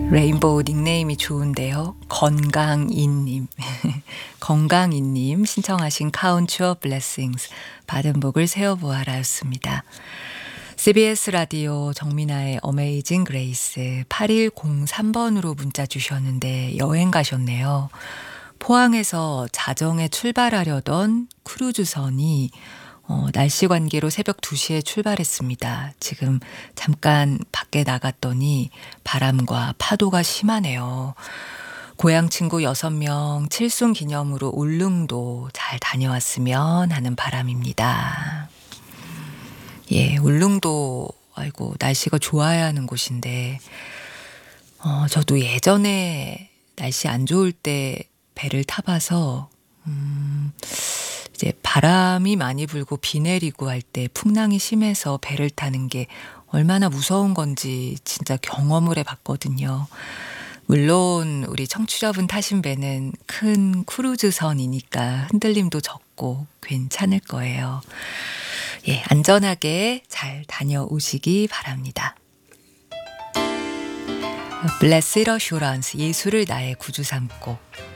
레인보우 닉네임이 좋은데요. 건강이님. 건강이님 신청하신 Count Your Blessings 받은 복을 세어보아라였습니다. CBS 라디오 정민아의 어메이징 그레이스 8103번으로 문자 주셨는데 여행 가셨네요. 포항에서 자정에 출발하려던 크루즈선이 날씨 관계로 새벽 2시에 출발했습니다. 지금 잠깐 밖에 나갔더니 바람과 파도가 심하네요. 고향 친구 6명 칠순 기념으로 울릉도 잘 다녀왔으면 하는 바람입니다. 예, 울릉도 아이고 날씨가 좋아야 하는 곳인데 저도 예전에 날씨 안 좋을 때 배를 타봐서 이제 바람이 많이 불고 비 내리고 할 때 풍랑이 심해서 배를 타는 게 얼마나 무서운 건지 진짜 경험을 해봤거든요. 물론 우리 청취자분 타신 배는 큰 크루즈선이니까 흔들림도 적고 괜찮을 거예요. 예, 안전하게 잘 다녀오시기 바랍니다. Blessed Assurance, 예수를 나의 구주 삼고